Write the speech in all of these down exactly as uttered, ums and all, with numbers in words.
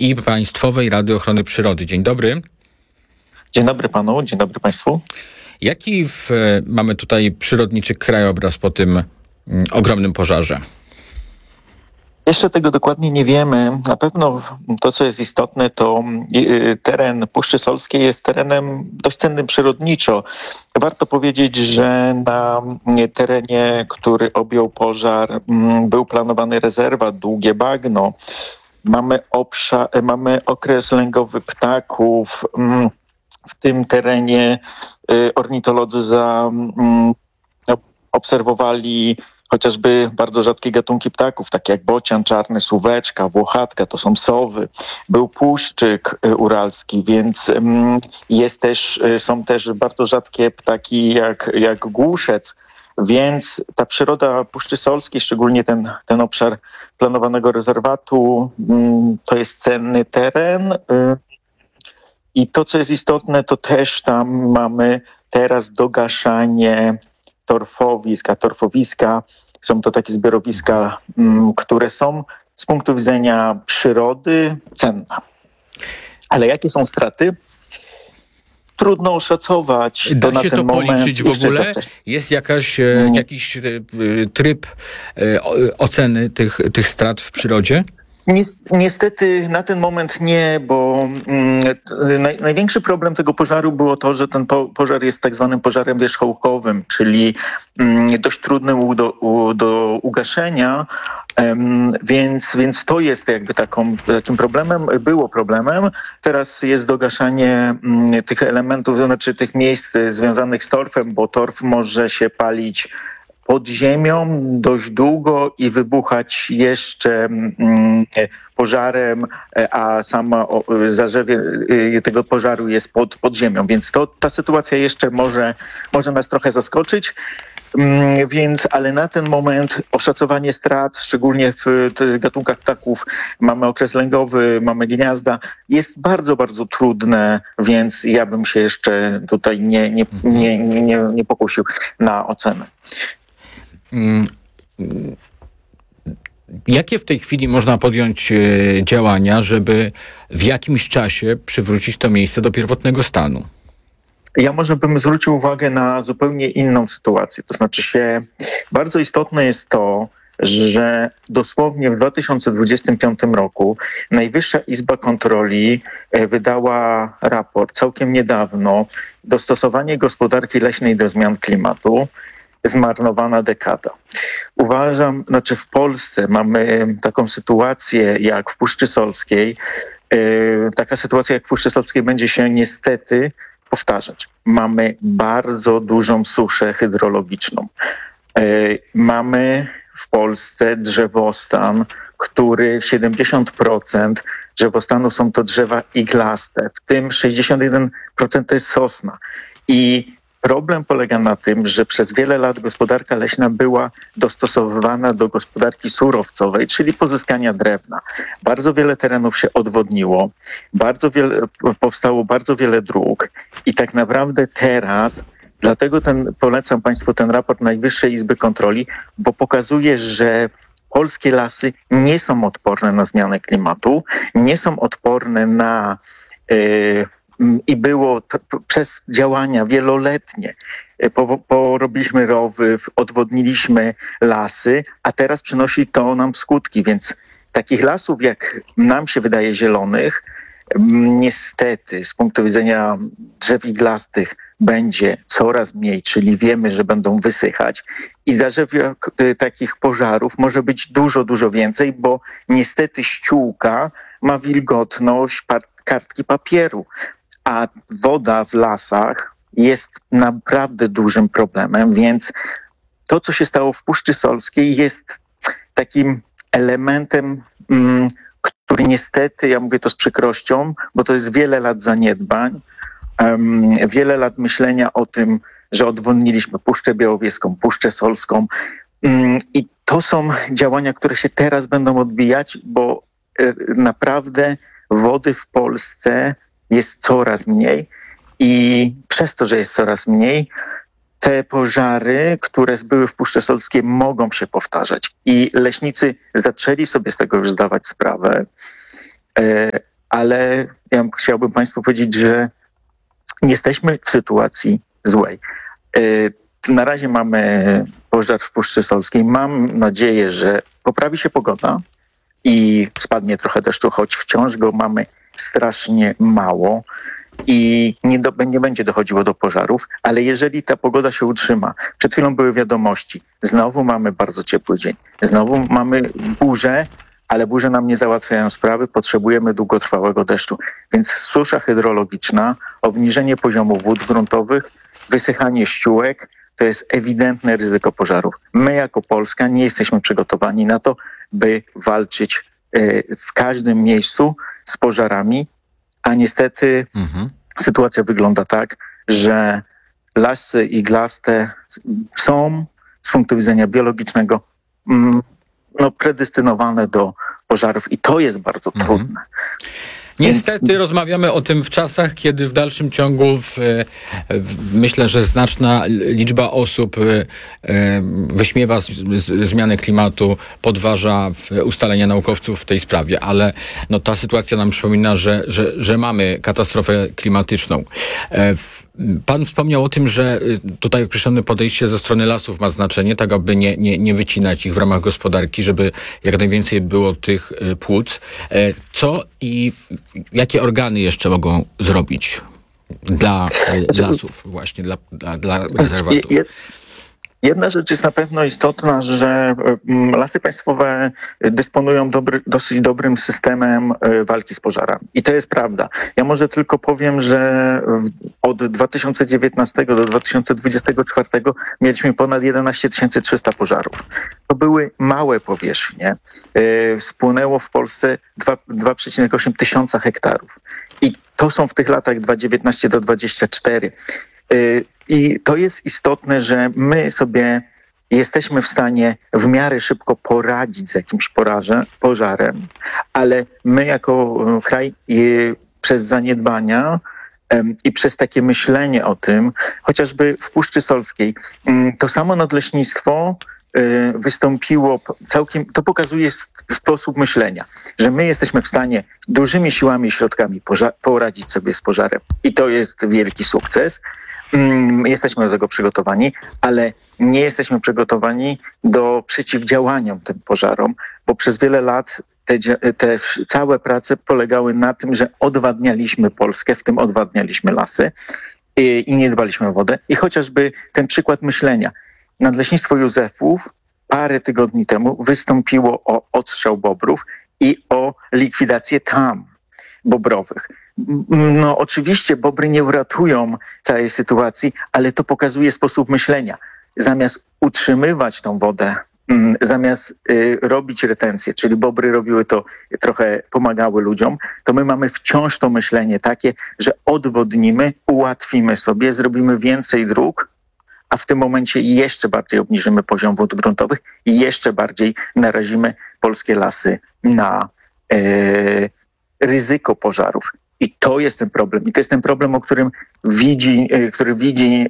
i Państwowej Rady Ochrony Przyrody. Dzień dobry. Dzień dobry panu, dzień dobry państwu. Jaki w, mamy tutaj przyrodniczy krajobraz po tym mm, ogromnym pożarze? Jeszcze tego dokładnie nie wiemy. Na pewno to, co jest istotne, to teren Puszczy Solskiej jest terenem dość cennym przyrodniczo. Warto powiedzieć, że na terenie, który objął pożar, był planowany rezerwat, długie bagno. Mamy, obszar, mamy okres lęgowy ptaków. W tym terenie ornitolodzy za, obserwowali chociażby bardzo rzadkie gatunki ptaków, takie jak bocian czarny, suweczka, włochatka, to są sowy. Był puszczyk uralski, więc jest też, są też bardzo rzadkie ptaki jak, jak głuszec. Więc ta przyroda Puszczy Solskiej, szczególnie ten, ten obszar planowanego rezerwatu, to jest cenny teren. I to, co jest istotne, to też tam mamy teraz dogaszanie torfowisk, a torfowiska są to takie zbiorowiska, m, które są z punktu widzenia przyrody cenne. Ale jakie są straty? Trudno oszacować. Da to na się ten to moment policzyć w ogóle? Jest jakaś, e, jakiś e, tryb e, oceny tych, tych strat w przyrodzie? Niestety na ten moment nie, bo mm, naj, największy problem tego pożaru było to, że ten po, pożar jest tak zwanym pożarem wierzchołkowym, czyli mm, dość trudnym u, do, u, do ugaszenia, um, więc, więc to jest jakby taką, takim problemem, było problemem. Teraz jest dogaszanie mm, tych elementów, znaczy tych miejsc związanych z torfem, bo torf może się palić pod ziemią dość długo i wybuchać jeszcze mm, pożarem, a sama zarzewie tego pożaru jest pod, pod ziemią. Więc to, ta sytuacja jeszcze może, może nas trochę zaskoczyć. Mm, więc, ale na ten moment oszacowanie strat, szczególnie w gatunkach ptaków, mamy okres lęgowy, mamy gniazda, jest bardzo, bardzo trudne, więc ja bym się jeszcze tutaj nie, nie, nie, nie, nie, nie pokusił na ocenę. Jakie w tej chwili można podjąć działania, żeby w jakimś czasie przywrócić to miejsce do pierwotnego stanu? Ja może bym zwrócił uwagę na zupełnie inną sytuację. To znaczy się, bardzo istotne jest to, że dosłownie w dwa tysiące dwudziestym piątym roku Najwyższa Izba Kontroli wydała raport całkiem niedawno: Dostosowanie gospodarki leśnej do zmian klimatu. Zmarnowana dekada. Uważam, znaczy w Polsce mamy taką sytuację jak w Puszczy Solskiej. Yy, taka sytuacja jak w Puszczy Solskiej będzie się niestety powtarzać. Mamy bardzo dużą suszę hydrologiczną. Yy, mamy w Polsce drzewostan, który siedemdziesiąt procent drzewostanu są to drzewa iglaste, w tym sześćdziesiąt jeden procent to jest sosna. I problem polega na tym, że przez wiele lat gospodarka leśna była dostosowywana do gospodarki surowcowej, czyli pozyskania drewna. Bardzo wiele terenów się odwodniło, bardzo wiele, powstało bardzo wiele dróg i tak naprawdę teraz, dlatego ten, polecam państwu ten raport Najwyższej Izby Kontroli, bo pokazuje, że polskie lasy nie są odporne na zmianę klimatu, nie są odporne na yy, i było t- przez działania wieloletnie. Po, porobiliśmy rowy, odwodniliśmy lasy, a teraz przynosi to nam skutki. Więc takich lasów, jak nam się wydaje zielonych, niestety z punktu widzenia drzew iglastych będzie coraz mniej, czyli wiemy, że będą wysychać. I zarzewia takich pożarów może być dużo, dużo więcej, bo niestety ściółka ma wilgotność kartki papieru. A woda w lasach jest naprawdę dużym problemem, więc to, co się stało w Puszczy Solskiej, jest takim elementem, mm, który niestety, ja mówię to z przykrością, bo to jest wiele lat zaniedbań, um, wiele lat myślenia o tym, że odwodniliśmy Puszczę Białowieską, Puszczę Solską um, i to są działania, które się teraz będą odbijać, bo y, naprawdę wody w Polsce jest coraz mniej i przez to, że jest coraz mniej, te pożary, które były w Puszczy Solskiej, mogą się powtarzać. I leśnicy zaczęli sobie z tego już zdawać sprawę, ale ja chciałbym Państwu powiedzieć, że nie jesteśmy w sytuacji złej. Na razie mamy pożar w Puszczy Solskiej. Mam nadzieję, że poprawi się pogoda i spadnie trochę deszczu, choć wciąż go mamy strasznie mało i nie, do, nie będzie dochodziło do pożarów, ale jeżeli ta pogoda się utrzyma, przed chwilą były wiadomości, znowu mamy bardzo ciepły dzień, znowu mamy burzę, ale burze nam nie załatwiają sprawy, potrzebujemy długotrwałego deszczu. Więc susza hydrologiczna, obniżenie poziomu wód gruntowych, wysychanie ściółek, to jest ewidentne ryzyko pożarów. My jako Polska nie jesteśmy przygotowani na to, by walczyć w każdym miejscu z pożarami, a niestety mhm. sytuacja wygląda tak, że lasy iglaste są z punktu widzenia biologicznego no, predestynowane do pożarów i to jest bardzo mhm. trudne. Niestety Więc... rozmawiamy o tym w czasach, kiedy w dalszym ciągu w, w, myślę, że znaczna liczba osób wyśmiewa z, z, zmianę klimatu, podważa ustalenia naukowców w tej sprawie, ale no, ta sytuacja nam przypomina, że, że, że mamy katastrofę klimatyczną. Pan wspomniał o tym, że tutaj określone podejście ze strony lasów ma znaczenie, tak aby nie, nie, nie wycinać ich w ramach gospodarki, żeby jak najwięcej było tych płuc. Co i jakie organy jeszcze mogą zrobić dla lasów, właśnie dla, dla, dla rezerwatów? Jedna rzecz jest na pewno istotna, że Lasy Państwowe dysponują dobry, dosyć dobrym systemem walki z pożarami. I to jest prawda. Ja może tylko powiem, że od dwa tysiące dziewiętnastego do dwa tysiące dwudziestego czwartego mieliśmy ponad jedenaście tysięcy trzysta pożarów. To były małe powierzchnie. Spłonęło w Polsce dwa przecinek osiem tysiąca hektarów. I to są w tych latach dwa tysiące dziewiętnasty do dwudziestego czwartego. I to jest istotne, że my sobie jesteśmy w stanie w miarę szybko poradzić z jakimś poraże, pożarem, ale my jako kraj przez zaniedbania i przez takie myślenie o tym, chociażby w Puszczy Solskiej, to samo nadleśnictwo wystąpiło całkiem, to pokazuje sposób myślenia, że my jesteśmy w stanie dużymi siłami i środkami poża- poradzić sobie z pożarem i to jest wielki sukces. Jesteśmy do tego przygotowani, ale nie jesteśmy przygotowani do przeciwdziałania tym pożarom, bo przez wiele lat te, te całe prace polegały na tym, że odwadnialiśmy Polskę, w tym odwadnialiśmy lasy i, i nie dbaliśmy o wodę. I chociażby ten przykład myślenia. Nadleśnictwo Józefów parę tygodni temu wystąpiło o odstrzał bobrów i o likwidację tam bobrowych. No oczywiście bobry nie uratują całej sytuacji, ale to pokazuje sposób myślenia. Zamiast utrzymywać tą wodę, zamiast y, robić retencję, czyli bobry robiły to, trochę pomagały ludziom, to my mamy wciąż to myślenie takie, że odwodnimy, ułatwimy sobie, zrobimy więcej dróg, a w tym momencie jeszcze bardziej obniżymy poziom wód gruntowych i jeszcze bardziej narazimy polskie lasy na y, ryzyko pożarów. I to jest ten problem. I to jest ten problem, o którym widzi, który widzi,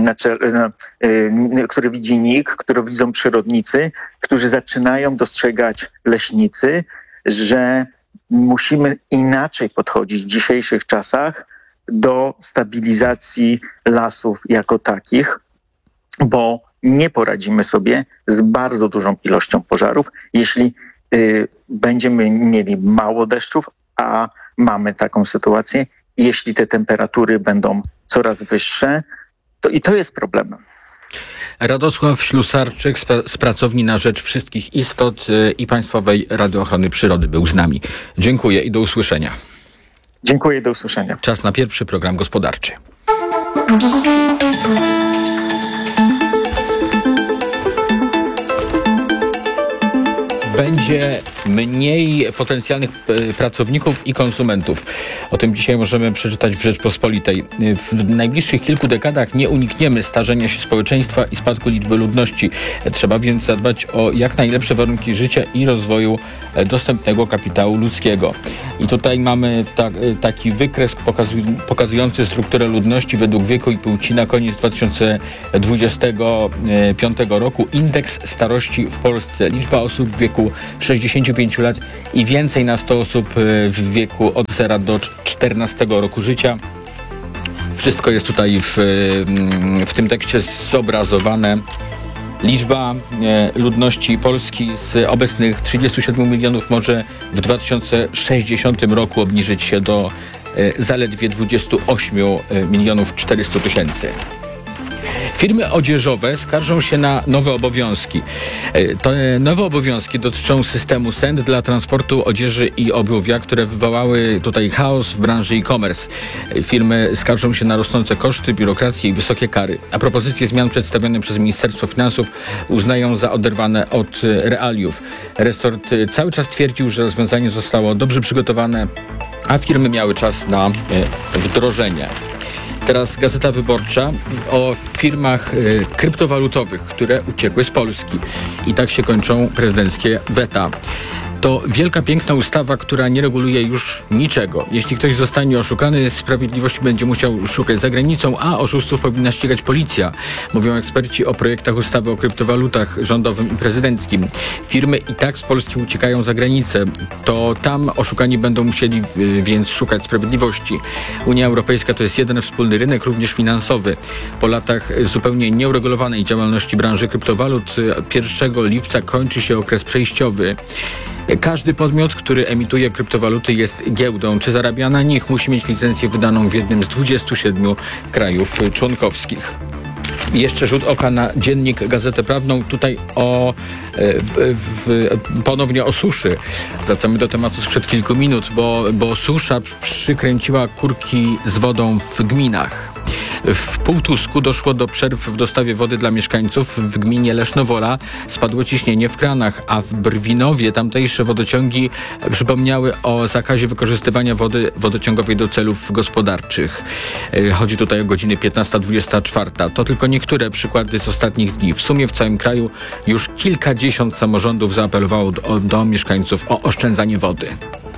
który widzi N I K, który widzą przyrodnicy, którzy zaczynają dostrzegać leśnicy, że musimy inaczej podchodzić w dzisiejszych czasach do stabilizacji lasów jako takich, bo nie poradzimy sobie z bardzo dużą ilością pożarów, jeśli y, będziemy mieli mało deszczów, a mamy taką sytuację. Jeśli te temperatury będą coraz wyższe, to i to jest problemem. Radosław Ślusarczyk z Pracowni na Rzecz Wszystkich Istot i Państwowej Rady Ochrony Przyrody był z nami. Dziękuję i do usłyszenia. Dziękuję i do usłyszenia. Czas na pierwszy program gospodarczy. Będzie mniej potencjalnych pracowników i konsumentów. O tym dzisiaj możemy przeczytać w Rzeczpospolitej. W najbliższych kilku dekadach nie unikniemy starzenia się społeczeństwa i spadku liczby ludności. Trzeba więc zadbać o jak najlepsze warunki życia i rozwoju dostępnego kapitału ludzkiego. I tutaj mamy ta, taki wykres pokazuj, pokazujący strukturę ludności według wieku i płci na koniec dwa tysiące dwudziestego piątego roku. Indeks starości w Polsce. Liczba osób w wieku wieku sześćdziesięciu pięciu lat i więcej na sto osób w wieku od zera do czternastego roku życia. Wszystko jest tutaj w, w tym tekście zobrazowane. Liczba ludności Polski z obecnych trzydziestu siedmiu milionów może w dwa tysiące sześćdziesiątym roku obniżyć się do zaledwie dwudziestu ośmiu milionów czterystu tysięcy. Firmy odzieżowe skarżą się na nowe obowiązki. Te nowe obowiązki dotyczą systemu S E N D dla transportu odzieży i obuwia, które wywołały tutaj chaos w branży e-commerce. Firmy skarżą się na rosnące koszty, biurokrację i wysokie kary. A propozycje zmian przedstawione przez Ministerstwo Finansów uznają za oderwane od realiów. Resort cały czas twierdził, że rozwiązanie zostało dobrze przygotowane, a firmy miały czas na wdrożenie. Teraz Gazeta Wyborcza o firmach y, kryptowalutowych, które uciekły z Polski. I tak się kończą prezydenckie weta. To wielka, piękna ustawa, która nie reguluje już niczego. Jeśli ktoś zostanie oszukany, sprawiedliwości będzie musiał szukać za granicą, a oszustów powinna ścigać policja. Mówią eksperci o projektach ustawy o kryptowalutach rządowym i prezydenckim. Firmy i tak z Polski uciekają za granicę. To tam oszukani będą musieli y, więc szukać sprawiedliwości. Unia Europejska to jest jeden wspólny rynek, również finansowy. Po latach zupełnie nieuregulowanej działalności branży kryptowalut pierwszego lipca kończy się okres przejściowy. Każdy podmiot, który emituje kryptowaluty, jest giełdą. Czy zarabia na nich, musi mieć licencję wydaną w jednym z dwudziestu siedmiu krajów członkowskich. I jeszcze rzut oka na dziennik, Gazetę Prawną. Tutaj o w, w, ponownie o suszy. Wracamy do tematu sprzed kilku minut, bo, bo susza przykręciła kurki z wodą w gminach. W Półtusku doszło do przerw w dostawie wody dla mieszkańców. W gminie Lesznowola spadło ciśnienie w kranach, a w Brwinowie tamtejsze wodociągi przypomniały o zakazie wykorzystywania wody wodociągowej do celów gospodarczych. Chodzi tutaj o godziny piętnasta dwudziesta czwarta. To tylko niektóre przykłady z ostatnich dni. W sumie w całym kraju już kilkadziesiąt samorządów zaapelowało do, do mieszkańców o oszczędzanie wody.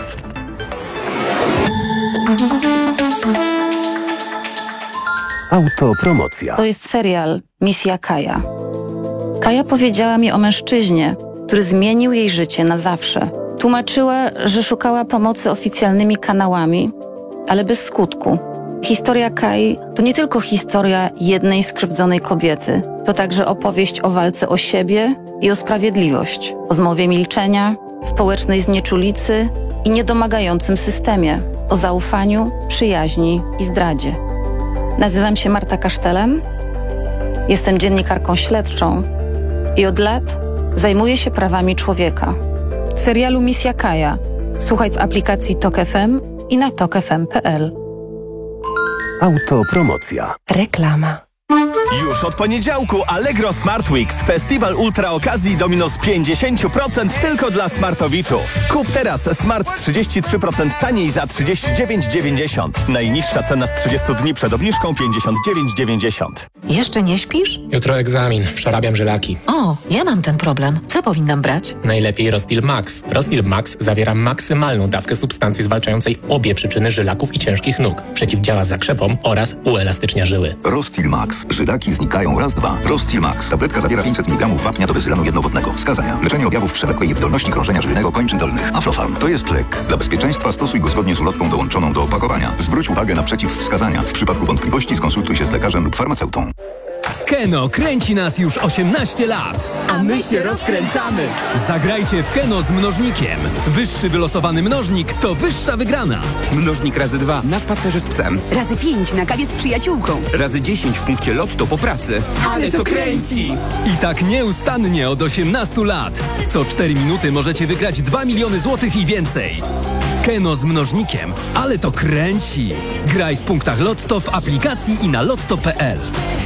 Autopromocja. To jest serial Misja Kaja. Kaja powiedziała mi o mężczyźnie, który zmienił jej życie na zawsze. Tłumaczyła, że szukała pomocy oficjalnymi kanałami, ale bez skutku. Historia Kai to nie tylko historia jednej skrzywdzonej kobiety. To także opowieść o walce o siebie i o sprawiedliwość, o zmowie milczenia, społecznej znieczulicy i niedomagającym systemie, o zaufaniu, przyjaźni i zdradzie. Nazywam się Marta Kasztelan, jestem dziennikarką śledczą i od lat zajmuję się prawami człowieka. Serialu Misja Kaja słuchaj w aplikacji Tok F M i na tok f m kropka p l. Autopromocja. Reklama. Już od poniedziałku Allegro Smart Weeks. Festiwal ultra okazji do minus pięćdziesiąt procent tylko dla smartowiczów. Kup teraz Smart trzydzieści trzy procent taniej za trzydzieści dziewięć dziewięćdziesiąt. Najniższa cena z trzydziestu dni przed obniżką pięćdziesiąt dziewięć dziewięćdziesiąt. Jeszcze nie śpisz? Jutro egzamin. Przerabiam żylaki. O, ja mam ten problem. Co powinnam brać? Najlepiej Rostil Max. Rostil Max zawiera maksymalną dawkę substancji zwalczającej obie przyczyny żylaków i ciężkich nóg. Przeciwdziała zakrzepom oraz uelastycznia żyły. Rostil Max. Żylaki znikają raz, dwa. Rostil Max. Tabletka zawiera pięćset miligramów wapnia do wyzylanu jednowodnego. Wskazania. Leczenie objawów przewlekłej niewydolności krążenia żylnego kończyn dolnych. Aflofarm. To jest lek. Dla bezpieczeństwa stosuj go zgodnie z ulotką dołączoną do opakowania. Zwróć uwagę na przeciwwskazania. W przypadku wątpliwości skonsultuj się z lekarzem lub farmaceutą. Keno kręci nas już osiemnaście lat. A my się rozkręcamy. Zagrajcie w Keno z mnożnikiem. Wyższy wylosowany mnożnik to wyższa wygrana. Mnożnik razy dwa na spacerze z psem. Razy pięć na kawie z przyjaciółką. Razy dziesięć w punkcie lotto po pracy. Ale to kręci! I tak nieustannie od osiemnastu lat. Co cztery minuty możecie wygrać dwa miliony złotych i więcej. Keno z mnożnikiem. Ale to kręci. Graj w punktach Lotto, w aplikacji i na lotto kropka p l.